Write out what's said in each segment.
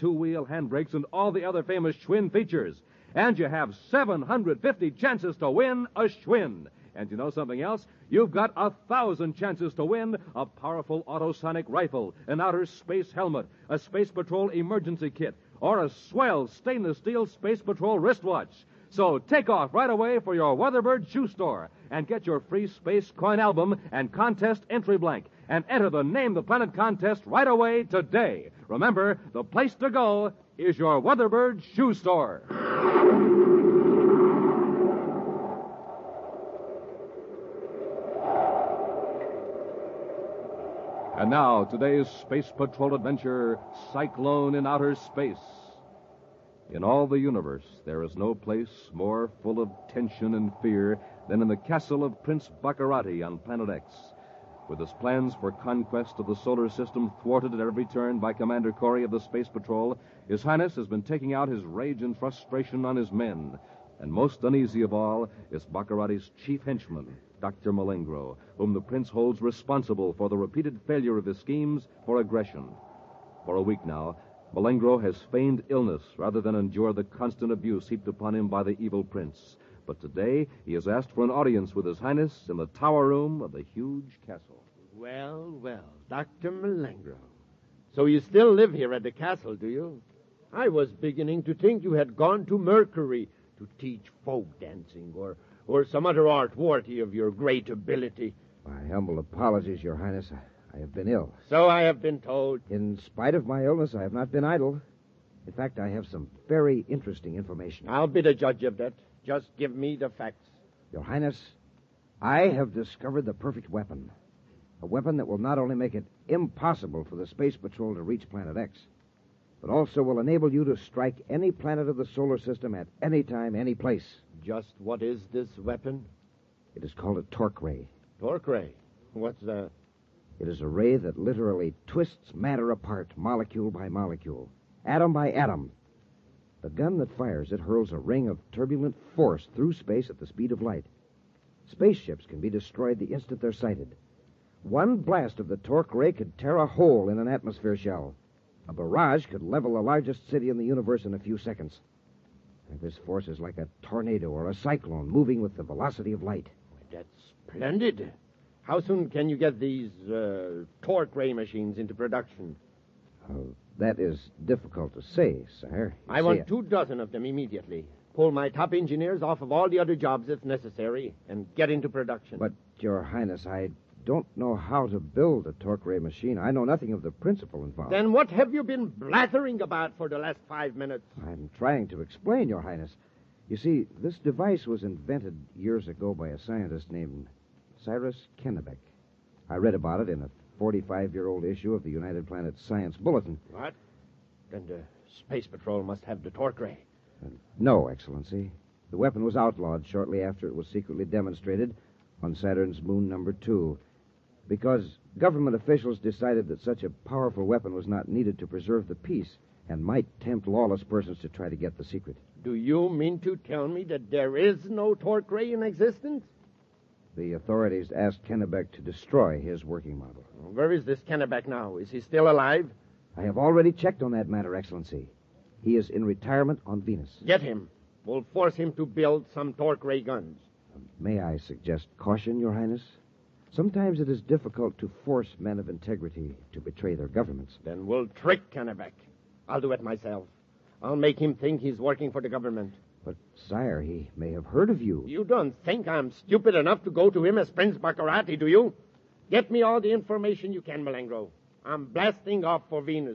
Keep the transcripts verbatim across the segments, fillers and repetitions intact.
two-wheel handbrakes, and all the other famous Schwinn features. And you have seven hundred fifty chances to win a Schwinn. And you know something else? You've got a thousand chances to win a powerful autosonic rifle, an outer space helmet, a Space Patrol emergency kit, or a swell stainless steel Space Patrol wristwatch. So take off right away for your Weatherbird shoe store and get your free space coin album and contest entry blank and enter the Name the Planet contest right away today. Remember, the place to go is your Weatherbird shoe store. And now, today's Space Patrol adventure, Cyclone in Outer Space. In all the universe, there is no place more full of tension and fear than in the castle of Prince Baccarati on Planet X. With his plans for conquest of the solar system thwarted at every turn by Commander Corey of the Space Patrol, His Highness has been taking out his rage and frustration on his men. And most uneasy of all is Baccarati's chief henchman, Doctor Malengro, whom the prince holds responsible for the repeated failure of his schemes for aggression. For a week now, Malengro has feigned illness rather than endure the constant abuse heaped upon him by the evil prince. But today, he has asked for an audience with His Highness in the tower room of the huge castle. Well, well, Doctor Malengro. So you still live here at the castle, do you? I was beginning to think you had gone to Mercury to teach folk dancing or, or some other art worthy of your great ability. My humble apologies, Your Highness. I, I have been ill. So I have been told. In spite of my illness, I have not been idle. In fact, I have some very interesting information. I'll be the judge of that. Just give me the facts. Your Highness, I have discovered the perfect weapon. A weapon that will not only make it impossible for the Space Patrol to reach Planet X, but also will enable you to strike any planet of the solar system at any time, any place. Just what is this weapon? It is called a torque ray. Torque ray? What's that? It is a ray that literally twists matter apart, molecule by molecule, atom by atom. The gun that fires it hurls a ring of turbulent force through space at the speed of light. Spaceships can be destroyed the instant they're sighted. One blast of the torque ray could tear a hole in an atmosphere shell. A barrage could level the largest city in the universe in a few seconds. And this force is like a tornado or a cyclone moving with the velocity of light. That's splendid. How soon can you get these uh, torque ray machines into production? Uh, that is difficult to say, sire. You I see, want two dozen of them immediately. Pull my top engineers off of all the other jobs if necessary and get into production. But, Your Highness, I don't know how to build a torque ray machine. I know nothing of the principle involved. Then what have you been blathering about for the last five minutes? I'm trying to explain, Your Highness. You see, this device was invented years ago by a scientist named Cyrus Kennebec. I read about it in a forty-five-year-old issue of the United Planets Science Bulletin. What? Then the Space Patrol must have the torque ray. Uh, no, Excellency. The weapon was outlawed shortly after it was secretly demonstrated on Saturn's moon number two, because government officials decided that such a powerful weapon was not needed to preserve the peace and might tempt lawless persons to try to get the secret. Do you mean to tell me that there is no torque ray in existence? The authorities asked Kennebec to destroy his working model. Where is this Kennebec now? Is he still alive? I have already checked on that matter, Excellency. He is in retirement on Venus. Get him. We'll force him to build some torque ray guns. May I suggest caution, Your Highness? Sometimes it is difficult to force men of integrity to betray their governments. Then we'll trick Kennebec. I'll do it myself. I'll make him think he's working for the government. But, sire, he may have heard of you. You don't think I'm stupid enough to go to him as Prince Baccarati, do you? Get me all the information you can, Malengro. I'm blasting off for Venus.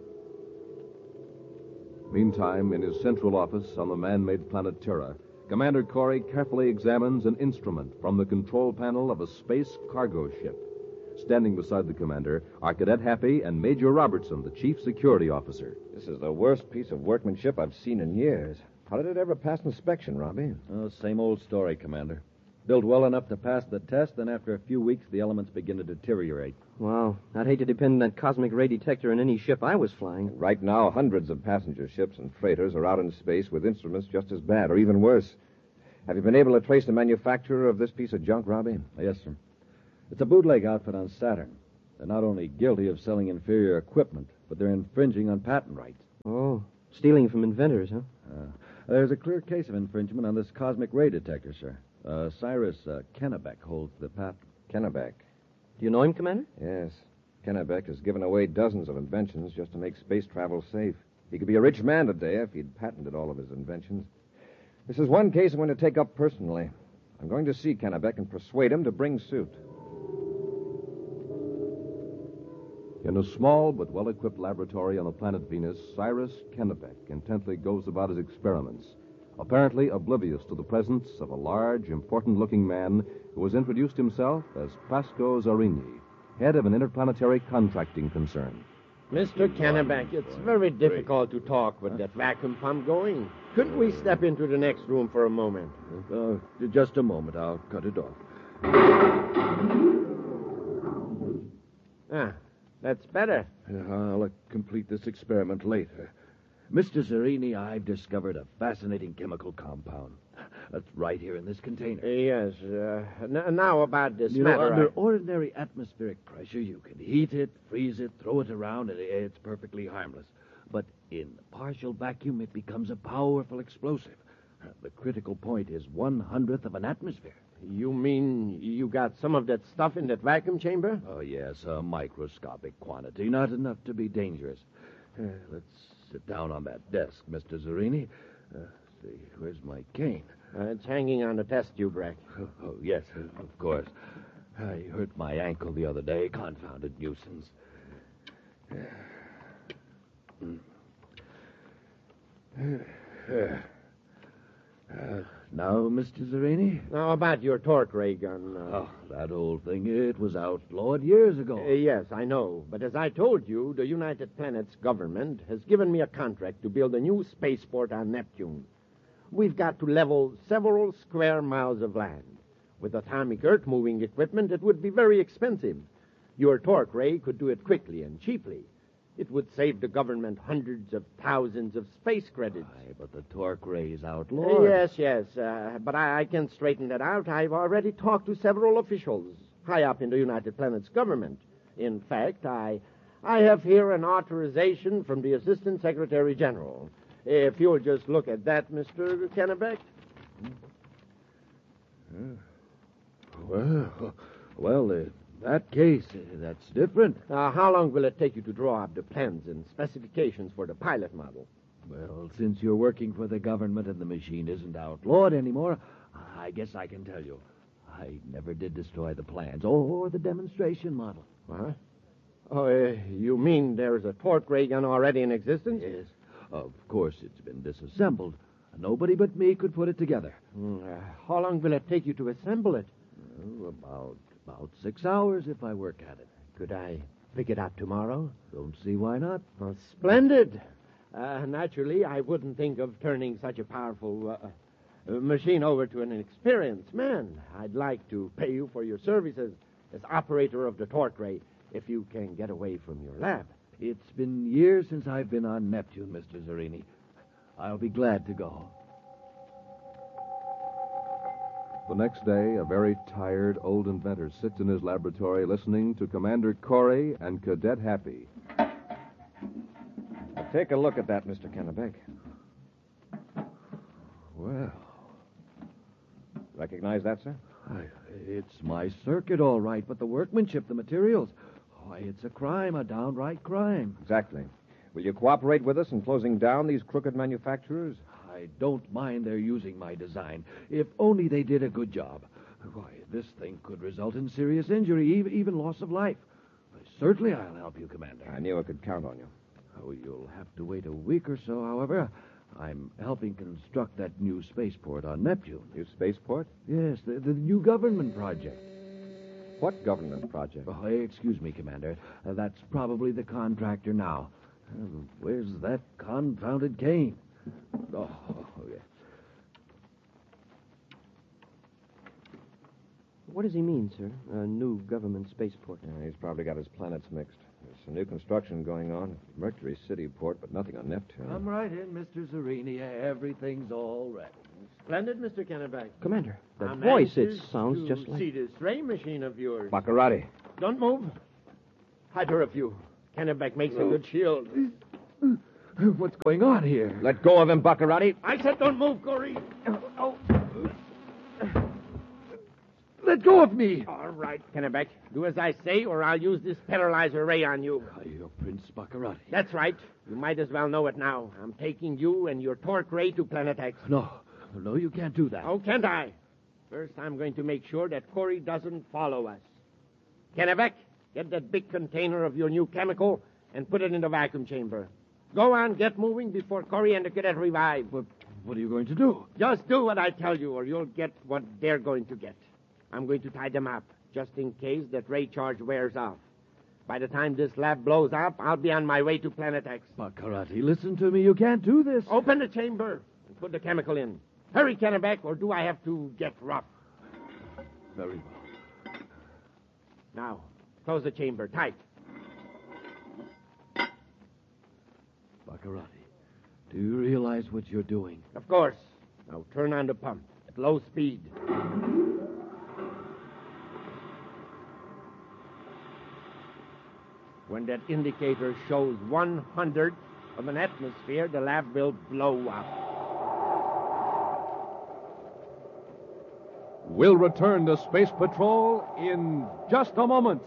Meantime, in his central office on the man-made planet Terra, Commander Corey carefully examines an instrument from the control panel of a space cargo ship. Standing beside the commander are Cadet Happy and Major Robertson, the chief security officer. This is the worst piece of workmanship I've seen in years. How did it ever pass inspection, Robbie? Oh, same old story, Commander. Built well enough to pass the test, then after a few weeks, the elements begin to deteriorate. Wow. I'd hate to depend on that cosmic ray detector in any ship I was flying. Right now, hundreds of passenger ships and freighters are out in space with instruments just as bad, or even worse. Have you been able to trace the manufacturer of this piece of junk, Robbie? Yes, sir. It's a bootleg outfit on Saturn. They're not only guilty of selling inferior equipment, but they're infringing on patent rights. Oh, stealing from inventors, huh? Uh, there's a clear case of infringement on this cosmic ray detector, sir. Uh, Cyrus uh, Kennebec holds the patent. Kennebec. Do you know him, Commander? Yes. Kennebec has given away dozens of inventions just to make space travel safe. He could be a rich man today if he'd patented all of his inventions. This is one case I'm going to take up personally. I'm going to see Kennebec and persuade him to bring suit. In a small but well-equipped laboratory on the planet Venus, Cyrus Kennebec intently goes about his experiments, apparently oblivious to the presence of a large, important-looking man who has introduced himself as Pasco Zarini, head of an interplanetary contracting concern. Mister Kennebec, it's very difficult to talk with that vacuum pump going. Couldn't we step into the next room for a moment? Uh, just a moment. I'll cut it off. Ah, that's better. I'll uh, complete this experiment later. Mister Zerini, I've discovered a fascinating chemical compound. That's right here in this container. Yes. Uh, n- now about this You know, matter. under I- ordinary atmospheric pressure, you can heat it, freeze it, throw it around, and it's perfectly harmless. But in partial vacuum, it becomes a powerful explosive. Uh, The critical point is one hundredth of an atmosphere. You mean you got some of that stuff in that vacuum chamber? Oh, yes, a microscopic quantity, not enough to be dangerous. Uh, let's sit down on that desk, Mister Zerini. Uh, see, where's my cane? Uh, it's hanging on the test tube rack. Oh, oh, yes, uh, of course. I hurt my ankle the other day. Confounded nuisance. Uh, now, Mister Zerini? Now about your torque ray gun. Uh, Oh, that old thing, it was outlawed years ago. uh, yes, I know. But as I told you, the United Planets government has given me a contract to build a new spaceport on Neptune. We've got to level several square miles of land. With atomic earth-moving equipment, it would be very expensive. Your torque ray could do it quickly and cheaply. It would save the government hundreds of thousands of space credits. Aye, but the torque ray is Uh, outlawed. yes, yes, uh, but I, I can straighten that out. I've already talked to several officials high up in the United Planets government. In fact, I, I have here an authorization from the Assistant Secretary General. If you'll just look at that, Mister Kennebec. Well, well, in that case, uh, that's different. Uh, how long will it take you to draw up the plans and specifications for the pilot model? Well, since you're working for the government and the machine isn't outlawed anymore, I guess I can tell you. I never did destroy the plans or the demonstration model. Huh? Oh, uh, you mean there's a torque ray gun already in existence? Yes. Of course, it's been disassembled. Nobody but me could put it together. Mm, uh, how long will it take you to assemble it? Oh, about about six hours if I work at it. Could I pick it up tomorrow? Don't see why not. Oh, splendid. Uh, naturally, I wouldn't think of turning such a powerful uh, uh, machine over to an experienced man. I'd like to pay you for your services as operator of the torque ray if you can get away from your lab. It's been years since I've been on Neptune, Mister Zerini. I'll be glad to go. The next day, a very tired old inventor sits in his laboratory listening to Commander Corey and Cadet Happy. Now, take a look at that, Mister Kennebec. Well, Recognize that, sir? I, it's my circuit, all right, but the workmanship, the materials. Why, it's a crime, a downright crime. Exactly. Will you cooperate with us in closing down these crooked manufacturers? I don't mind their using my design, if only they did a good job. Why, this thing could result in serious injury, even, even loss of life. Certainly I'll help you, Commander. I knew I could count on you. Oh, you'll have to wait a week or so, however. I'm helping construct that new spaceport on Neptune. New spaceport? Yes, the, the new government project. What government project? Oh, excuse me, Commander. Uh, that's probably the contractor now. Uh, where's that confounded cane? Oh, yeah. What does he mean, sir? A new government spaceport. Yeah, he's probably got his planets mixed. There's some new construction going on at Mercury City Port, but nothing on Neptune. Come right in, Mister Zerini. Everything's all ready. Splendid, Mister Kennebec. Commander, that I'm voice, it anxious sounds to just like... see this ray machine of yours. Baccarati. Don't move. Hide her a few. Kennebec makes a good shield. What's going on here? Let go of him, Baccarati. I said don't move, Corey. Oh. Let go of me. All right, Kennebec. Do as I say, or I'll use this paralyzer ray on you. You're Prince Baccarati. That's right. You might as well know it now. I'm taking you and your torque ray to Planet X. No. No, you can't do that. Oh, can't I? First, I'm going to make sure that Corey doesn't follow us. Kennebec, get that big container of your new chemical and put it in the vacuum chamber. Go on, get moving before Corey and the cadet revive. But what are you going to do? Just do what I tell you, or you'll get what they're going to get. I'm going to tie them up, just in case that ray charge wears off. By the time this lab blows up, I'll be on my way to Planet X. Baccarati, listen to me. You can't do this. Open the chamber and put the chemical in. Hurry, Kennebec, or do I have to get rough? Very well. Now, close the chamber tight. Baccarati, do you realize what you're doing? Of course. Now turn on the pump at low speed. When that indicator shows one hundredth of an atmosphere, the lab will blow up. We'll return to Space Patrol in just a moment.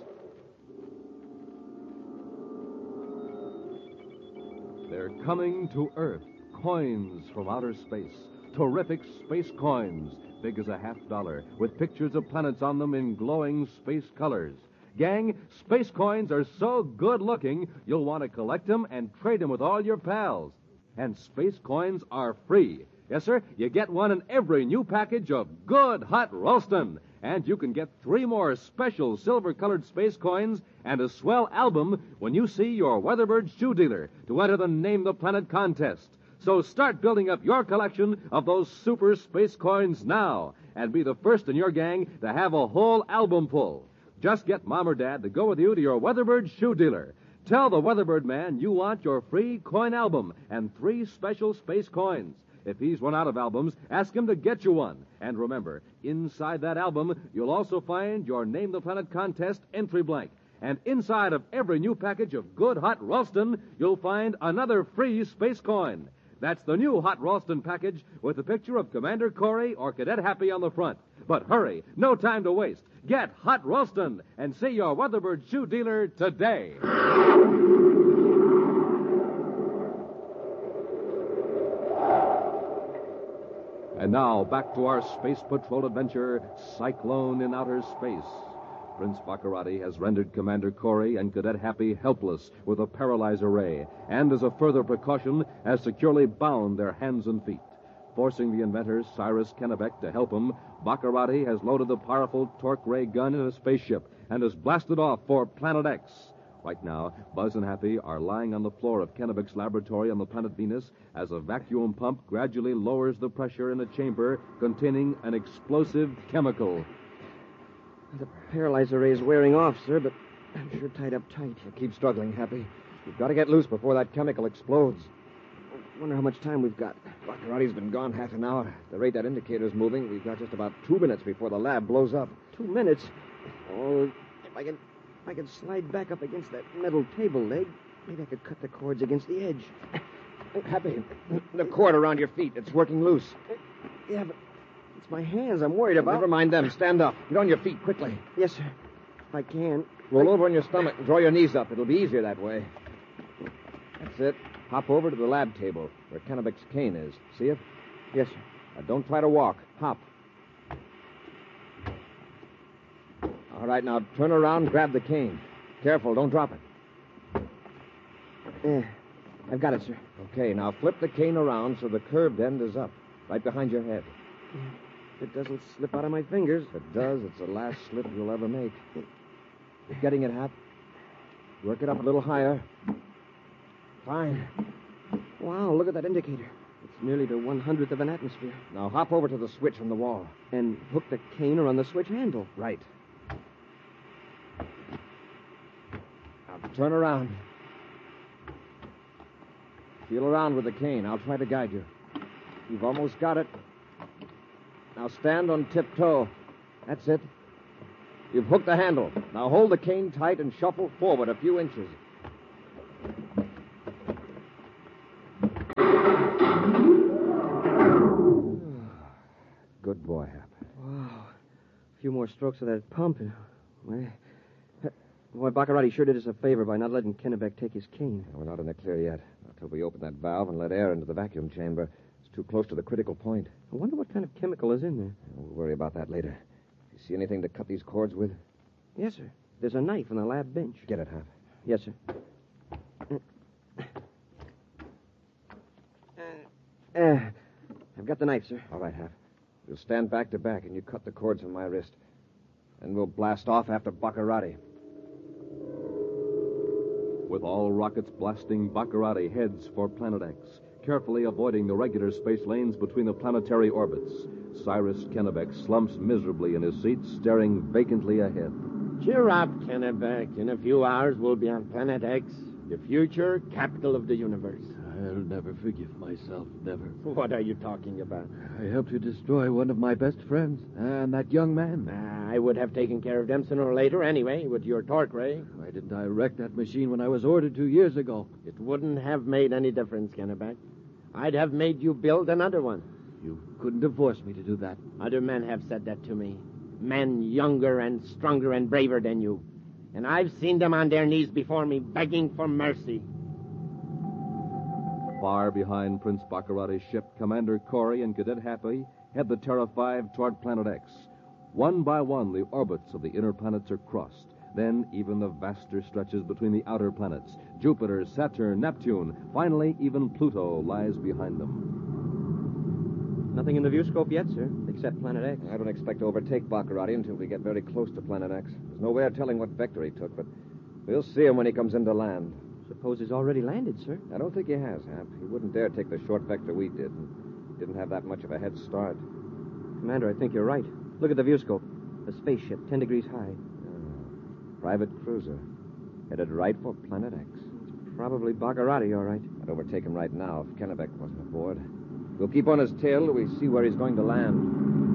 They're coming to Earth. Coins from outer space. Terrific space coins, big as a half dollar, with pictures of planets on them in glowing space colors. Gang, space coins are so good looking, you'll want to collect them and trade them with all your pals. And space coins are free. Yes, sir, you get one in every new package of good hot Ralston. And you can get three more special silver-colored space coins and a swell album when you see your Weatherbird shoe dealer to enter the Name the Planet contest. So start building up your collection of those super space coins now and be the first in your gang to have a whole album full. Just get Mom or Dad to go with you to your Weatherbird shoe dealer. Tell the Weatherbird man you want your free coin album and three special space coins. If he's run out of albums, ask him to get you one. And remember, inside that album, you'll also find your Name the Planet contest entry blank. And inside of every new package of good hot Ralston, you'll find another free space coin. That's the new hot Ralston package with a picture of Commander Corey or Cadet Happy on the front. But hurry, no time to waste. Get hot Ralston and see your Weatherbird shoe dealer today. And now, back to our Space Patrol adventure, Cyclone in Outer Space. Prince Baccarati has rendered Commander Corey and Cadet Happy helpless with a paralyzer ray, and as a further precaution, has securely bound their hands and feet. Forcing the inventor, Cyrus Kennebec, to help him, Baccarati has loaded the powerful torque ray gun in a spaceship and has blasted off for Planet X. Right now, Buzz and Happy are lying on the floor of Kennebec's laboratory on the planet Venus as a vacuum pump gradually lowers the pressure in a chamber containing an explosive chemical. The paralyzer ray is wearing off, sir, but I'm sure tied up tight. Keep struggling, Happy. You've got to get loose before that chemical explodes. I wonder how much time we've got. Baccarati's been gone half an hour. At the rate that indicator's moving, we've got just about two minutes before the lab blows up. Two minutes? Oh, if I can... If I could slide back up against that metal table leg, maybe I could cut the cords against the edge. Happy, the cord around your feet. It's working loose. Yeah, but it's my hands I'm worried about. Never mind them. Stand up. Get on your feet quickly. Yes, sir. If I can. Roll I... over on your stomach and draw your knees up. It'll be easier that way. That's it. Hop over to the lab table where Kennebec's cane is. See it? Yes, sir. Now, don't try to walk. Hop. All right, now turn around and grab the cane. Careful, don't drop it. Yeah, I've got it, sir. Okay, now flip the cane around so the curved end is up, right behind your head. If it doesn't slip out of my fingers. If it does, it's the last slip you'll ever make. You're getting it, Hap. Work it up a little higher. Fine. Wow, look at that indicator. It's nearly to one hundredth of an atmosphere. Now hop over to the switch on the wall. And hook the cane around the switch handle. Right. Now turn around. Feel around with the cane. I'll try to guide you. You've almost got it. Now stand on tiptoe. That's it. You've hooked the handle. Now hold the cane tight and shuffle forward a few inches. Good boy, Hap. Wow. A few more strokes of that pump, and... Well, boy, Baccarati sure did us a favor by not letting Kennebec take his cane. We're not in the clear yet. Not till we open that valve and let air into the vacuum chamber. It's too close to the critical point. I wonder what kind of chemical is in there. We'll worry about that later. You see anything to cut these cords with? Yes, sir. There's a knife on the lab bench. Get it, Hap. Yes, sir. Uh, uh, I've got the knife, sir. All right, Hap. We'll stand back to back, and you cut the cords from my wrist. Then we'll blast off after Baccarati. With all rockets blasting, Baccarati heads for Planet X, carefully avoiding the regular space lanes between the planetary orbits. Cyrus Kennebec slumps miserably in his seat, staring vacantly ahead. Cheer up, Kennebec. In a few hours, we'll be on Planet X, the future capital of the universe. I'll never forgive myself, never. What are you talking about? I helped to destroy one of my best friends, and that young man. Ah, I would have taken care of them sooner or later anyway, with your torque ray. Why didn't I wreck that machine when I was ordered two years ago? It wouldn't have made any difference, Kennebec. I'd have made you build another one. You couldn't have forced me to do that. Other men have said that to me. Men younger and stronger and braver than you. And I've seen them on their knees before me, begging for mercy. Far behind Prince Baccarati's ship, Commander Corey and Cadet Happy head the Terra five toward Planet X. One by one, the orbits of the inner planets are crossed. Then even the vaster stretches between the outer planets. Jupiter, Saturn, Neptune. Finally, even Pluto lies behind them. Nothing in the viewscope yet, sir, except Planet X. I don't expect to overtake Baccarati until we get very close to Planet X. There's no way of telling what vector he took, but we'll see him when he comes into land. Suppose he's already landed, sir. I don't think he has, Hap. He wouldn't dare take the short vector we did, and didn't have that much of a head start. Commander, I think you're right. Look at the viewscope. A spaceship, ten degrees high. Uh, private cruiser. Headed right for Planet X. Probably Baccarati, all right. I'd overtake him right now if Kennebec wasn't aboard. We'll keep on his tail till we see where he's going to land.